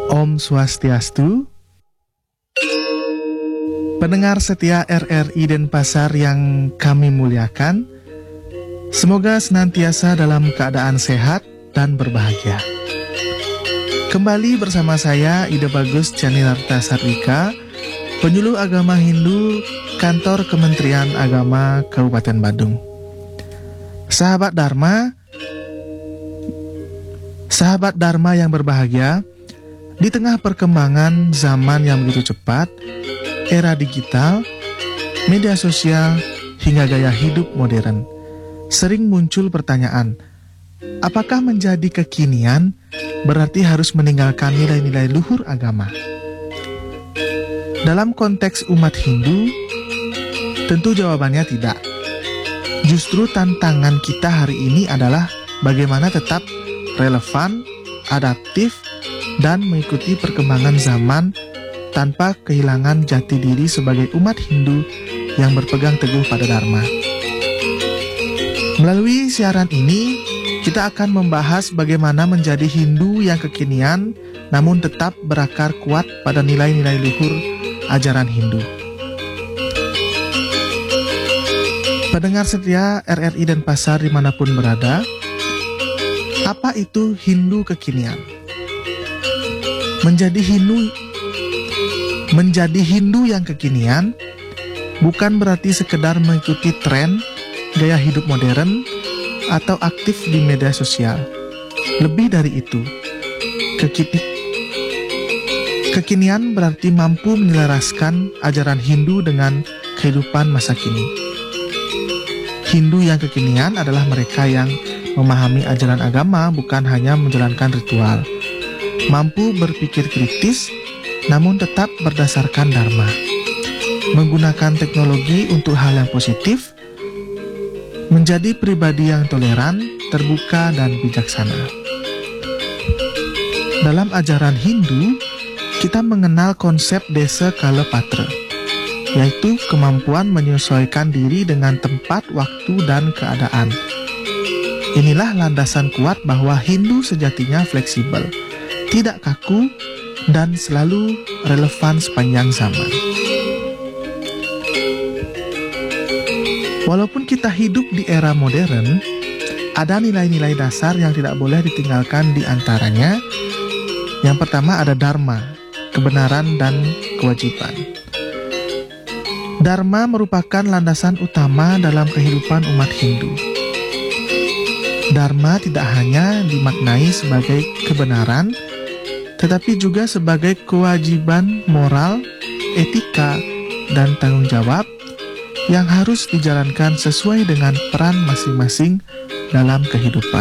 Om Swastiastu. Pendengar setia RRI Denpasar yang kami muliakan, semoga senantiasa dalam keadaan sehat dan berbahagia. Kembali bersama saya Ida Bagus Caninarta Sarwika, penyuluh agama Hindu Kantor Kementerian Agama Kabupaten Badung. Sahabat Dharma yang berbahagia, di tengah perkembangan zaman yang begitu cepat, era digital, media sosial, hingga gaya hidup modern, sering muncul pertanyaan, apakah menjadi kekinian berarti harus meninggalkan nilai-nilai luhur agama? Dalam konteks umat Hindu, tentu jawabannya tidak. Justru tantangan kita hari ini adalah bagaimana tetap relevan, adaptif, dan mengikuti perkembangan zaman tanpa kehilangan jati diri sebagai umat Hindu yang berpegang teguh pada Dharma. Melalui siaran ini, kita akan membahas bagaimana menjadi Hindu yang kekinian namun tetap berakar kuat pada nilai-nilai luhur ajaran Hindu. Pendengar setia RRI Denpasar dimanapun berada, apa itu Hindu kekinian? Menjadi Hindu yang kekinian bukan berarti sekedar mengikuti tren, gaya hidup modern, atau aktif di media sosial. Lebih dari itu, kekinian berarti mampu menyelaraskan ajaran Hindu dengan kehidupan masa kini. Hindu yang kekinian adalah mereka yang memahami ajaran agama bukan hanya menjalankan ritual, mampu berpikir kritis namun tetap berdasarkan Dharma, menggunakan teknologi untuk hal yang positif, menjadi pribadi yang toleran, terbuka, dan bijaksana. Dalam ajaran Hindu, kita mengenal konsep Desa Kala Patra, yaitu kemampuan menyesuaikan diri dengan tempat, waktu, dan keadaan. Inilah landasan kuat bahwa Hindu sejatinya fleksibel, tidak kaku, dan selalu relevan sepanjang zaman. Walaupun kita hidup di era modern, ada nilai-nilai dasar yang tidak boleh ditinggalkan di antaranya. Yang pertama ada Dharma, kebenaran dan kewajiban. Dharma merupakan landasan utama dalam kehidupan umat Hindu. Dharma tidak hanya dimaknai sebagai kebenaran, tetapi juga sebagai kewajiban moral, etika, dan tanggung jawab yang harus dijalankan sesuai dengan peran masing-masing dalam kehidupan.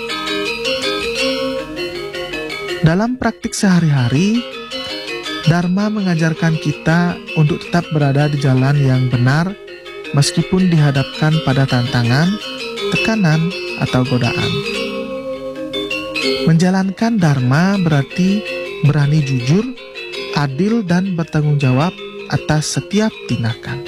Dalam praktik sehari-hari, Dharma mengajarkan kita untuk tetap berada di jalan yang benar meskipun dihadapkan pada tantangan, tekanan, atau godaan. Menjalankan Dharma berarti berani jujur, adil, dan bertanggung jawab atas setiap tindakan.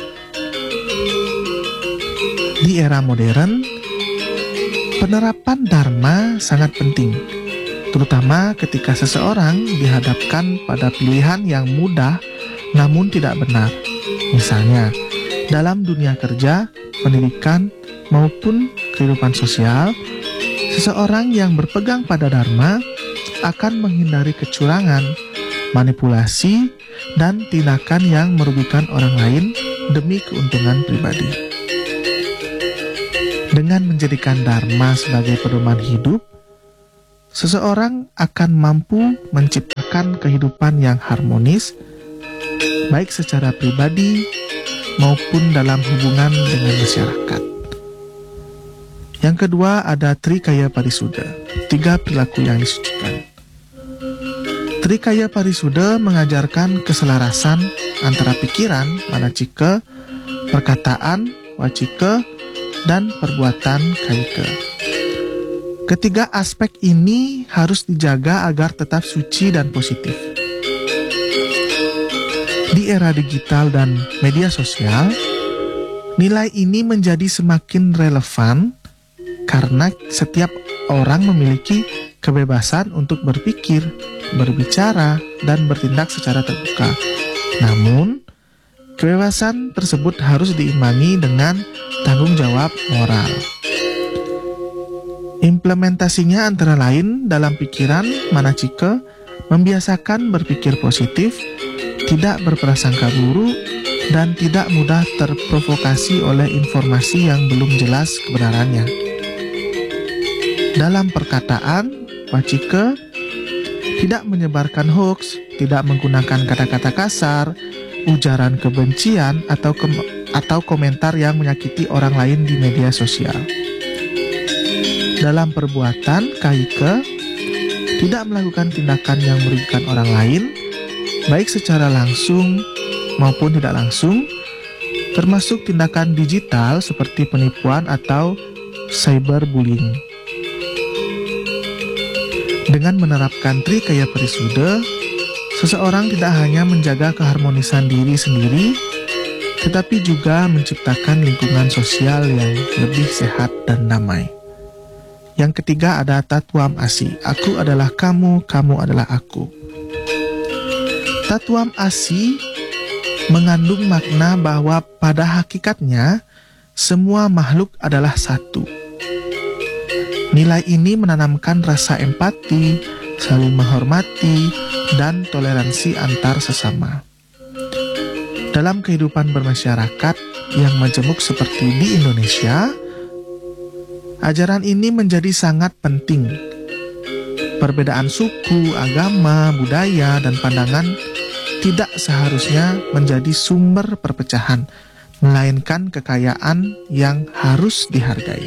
Di era modern, penerapan Dharma sangat penting, terutama ketika seseorang dihadapkan pada pilihan yang mudah namun tidak benar. Misalnya, dalam dunia kerja, pendidikan, maupun kehidupan sosial, seseorang yang berpegang pada Dharma akan menghindari kecurangan, manipulasi, dan tindakan yang merugikan orang lain demi keuntungan pribadi. Dengan menjadikan Dharma sebagai pedoman hidup, seseorang akan mampu menciptakan kehidupan yang harmonis, baik secara pribadi maupun dalam hubungan dengan masyarakat. Yang kedua ada Trikaya Parisuddha, 3 perilaku yang disucikan. Trikaya Parisuddha mengajarkan keselarasan antara pikiran, manacika, perkataan, wacika, dan perbuatan kaika. Ketiga aspek ini harus dijaga agar tetap suci dan positif. Di era digital dan media sosial, nilai ini menjadi semakin relevan karena setiap orang memiliki kebebasan untuk berpikir, berbicara, dan bertindak secara terbuka. Namun, kebebasan tersebut harus diimbangi dengan tanggung jawab moral. Implementasinya antara lain dalam pikiran manacike, membiasakan berpikir positif, tidak berprasangka buruk, dan tidak mudah terprovokasi oleh informasi yang belum jelas kebenarannya. Dalam perkataan, wacike tidak menyebarkan hoaks, tidak menggunakan kata-kata kasar, ujaran kebencian, atau komentar yang menyakiti orang lain di media sosial. Dalam perbuatan, kaike tidak melakukan tindakan yang merugikan orang lain, baik secara langsung maupun tidak langsung, termasuk tindakan digital seperti penipuan atau cyberbullying. Dengan menerapkan trikaya parisude, seseorang tidak hanya menjaga keharmonisan diri sendiri, tetapi juga menciptakan lingkungan sosial yang lebih sehat dan damai. Yang ketiga ada Tatuam Asi, aku adalah kamu, kamu adalah aku. Tatuam Asi mengandung makna bahwa pada hakikatnya semua makhluk adalah satu. Nilai ini menanamkan rasa empati, saling menghormati, dan toleransi antar sesama. Dalam kehidupan bermasyarakat yang majemuk seperti di Indonesia, ajaran ini menjadi sangat penting. Perbedaan suku, agama, budaya, dan pandangan tidak seharusnya menjadi sumber perpecahan, melainkan kekayaan yang harus dihargai.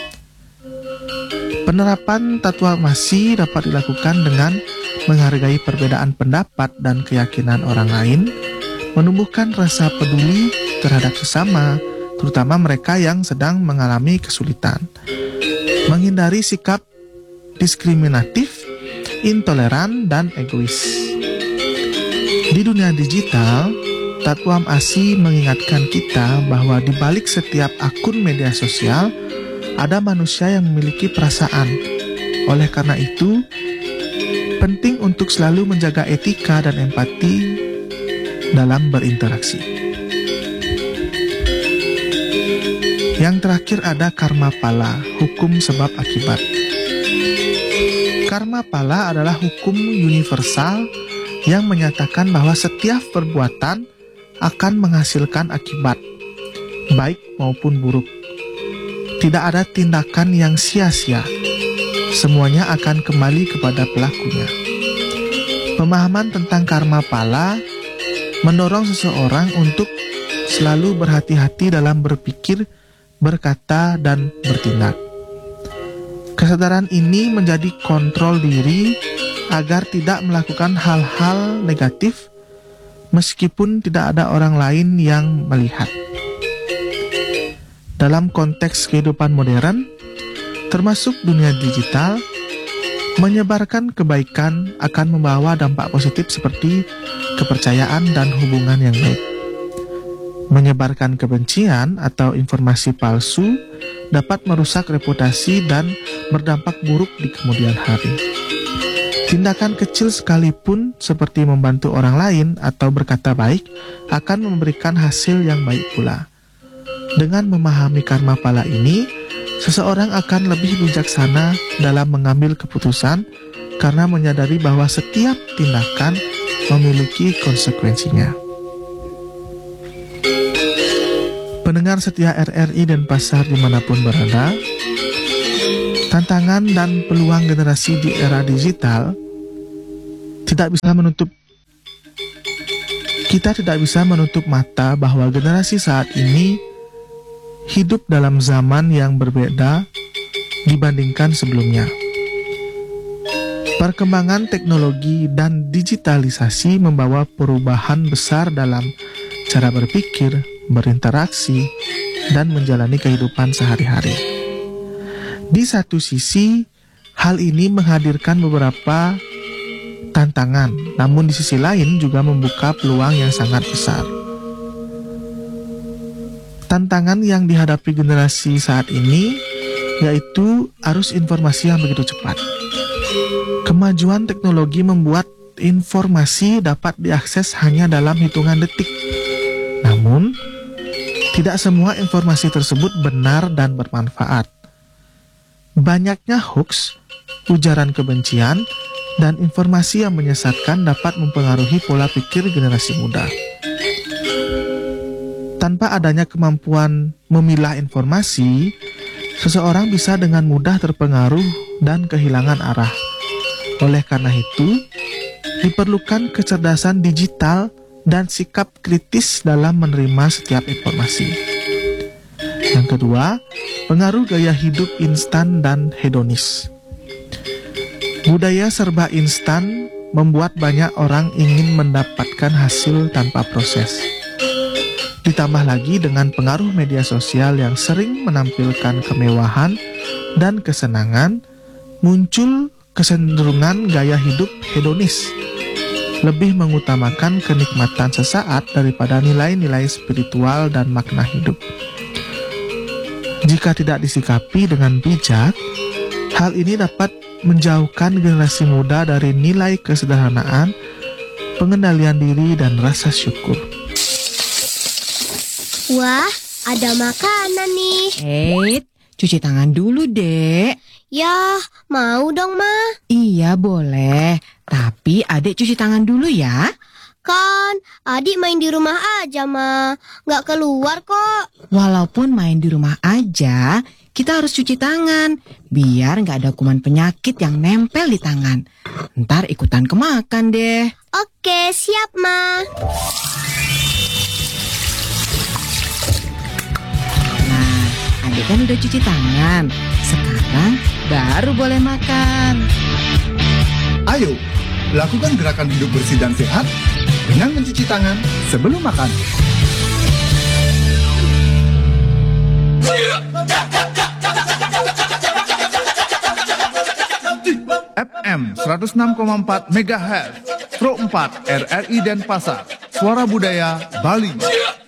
Penerapan Tatuam Asi dapat dilakukan dengan menghargai perbedaan pendapat dan keyakinan orang lain, menumbuhkan rasa peduli terhadap sesama, terutama mereka yang sedang mengalami kesulitan, menghindari sikap diskriminatif, intoleran, dan egois. Di dunia digital, Tatuam Asi mengingatkan kita bahwa di balik setiap akun media sosial ada manusia yang memiliki perasaan. Oleh karena itu, penting untuk selalu menjaga etika dan empati dalam berinteraksi. Yang terakhir ada karma pala, hukum sebab akibat. Karma pala adalah hukum universal yang menyatakan bahwa setiap perbuatan akan menghasilkan akibat, baik maupun buruk. Tidak ada tindakan yang sia-sia, semuanya akan kembali kepada pelakunya. Pemahaman tentang karma pala mendorong seseorang untuk selalu berhati-hati dalam berpikir, berkata, dan bertindak. Kesadaran ini menjadi kontrol diri agar tidak melakukan hal-hal negatif meskipun tidak ada orang lain yang melihat. Dalam konteks kehidupan modern, termasuk dunia digital, menyebarkan kebaikan akan membawa dampak positif seperti kepercayaan dan hubungan yang baik. Menyebarkan kebencian atau informasi palsu dapat merusak reputasi dan berdampak buruk di kemudian hari. Tindakan kecil sekalipun seperti membantu orang lain atau berkata baik akan memberikan hasil yang baik pula. Dengan memahami karma pala ini, seseorang akan lebih bijaksana dalam mengambil keputusan karena menyadari bahwa setiap tindakan memiliki konsekuensinya. Pendengar setia RRI dan pasar dimanapun berada, tantangan dan peluang generasi di era digital kita tidak bisa menutup mata bahwa generasi saat ini hidup dalam zaman yang berbeda dibandingkan sebelumnya. Perkembangan teknologi dan digitalisasi membawa perubahan besar dalam cara berpikir, berinteraksi, dan menjalani kehidupan sehari-hari. Di satu sisi, hal ini menghadirkan beberapa tantangan, namun di sisi lain juga membuka peluang yang sangat besar. Tantangan yang dihadapi generasi saat ini yaitu arus informasi yang begitu cepat. Kemajuan teknologi membuat informasi dapat diakses hanya dalam hitungan detik. Namun, tidak semua informasi tersebut benar dan bermanfaat. Banyaknya hoax, ujaran kebencian, dan informasi yang menyesatkan dapat mempengaruhi pola pikir generasi muda. Tanpa adanya kemampuan memilah informasi, seseorang bisa dengan mudah terpengaruh dan kehilangan arah. Oleh karena itu, diperlukan kecerdasan digital dan sikap kritis dalam menerima setiap informasi. Yang kedua, pengaruh gaya hidup instan dan hedonis. Budaya serba instan membuat banyak orang ingin mendapatkan hasil tanpa proses. Ditambah lagi dengan pengaruh media sosial yang sering menampilkan kemewahan dan kesenangan, muncul kecenderungan gaya hidup hedonis, lebih mengutamakan kenikmatan sesaat daripada nilai-nilai spiritual dan makna hidup. Jika tidak disikapi dengan bijak, hal ini dapat menjauhkan generasi muda dari nilai kesederhanaan, pengendalian diri, dan rasa syukur. Wah, ada makanan nih. Cuci tangan dulu, Dek. Ya, mau dong, Ma. Iya, boleh. Tapi adik cuci tangan dulu ya. Kan, adik main di rumah aja, Ma. Nggak keluar kok. Walaupun main di rumah aja, kita harus cuci tangan. Biar nggak ada kuman penyakit yang nempel di tangan. Ntar ikutan kemakan deh. Oke, siap, Ma. Nah, adik kan udah cuci tangan. Sekarang baru boleh makan. Ayo, lakukan gerakan hidup bersih dan sehat dengan mencuci tangan sebelum makan. FM 106,4 MHz, Pro 4 RRI Denpasar, Suara Budaya Bali.